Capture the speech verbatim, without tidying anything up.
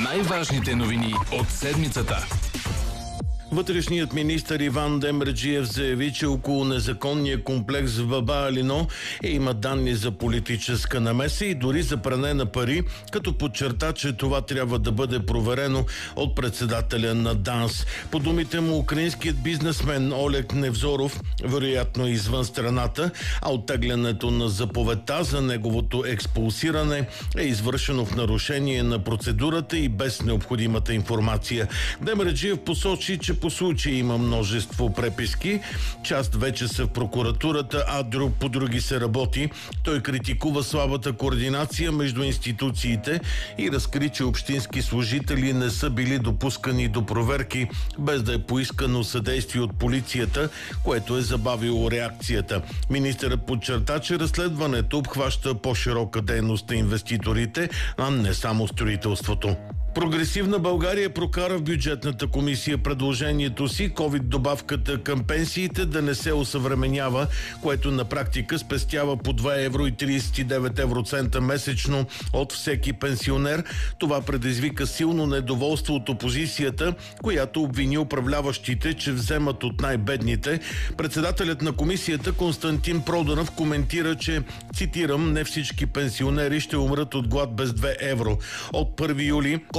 Най-важните новини от седмицата. Вътрешният министър Иван Демерджиев заяви, че около незаконния комплекс в Баба Алино е има данни за политическа намеса и дори за пране на пари, като подчерта, че това трябва да бъде проверено от председателя на ДАНС. По думите му, украинският бизнесмен Олег Невзоров вероятно е извън страната, а оттеглянето на заповедта за неговото експулсиране е извършено в нарушение на процедурата и без необходимата информация. Демерджиев посочи, че по случай има множество преписки. Част вече са в прокуратурата, а друг, по други се работи. Той критикува слабата координация между институциите и разкри, че общински служители не са били допускани до проверки, без да е поискано съдействие от полицията, което е забавило реакцията. Министърът подчерта, че разследването обхваща по-широка дейност на инвеститорите, а не само строителството. Прогресивна България прокара в бюджетната комисия предложението си ковид добавката към пенсиите да не се осъвременява, което на практика спестява по два евро и тридесет и девет евроцента месечно от всеки пенсионер. Това предизвика силно недоволство от опозицията, която обвини управляващите, че вземат от най-бедните. Председателят на комисията Константин Проданов коментира, че, цитирам, не всички пенсионери ще умрат от глад без две евро. От първи юли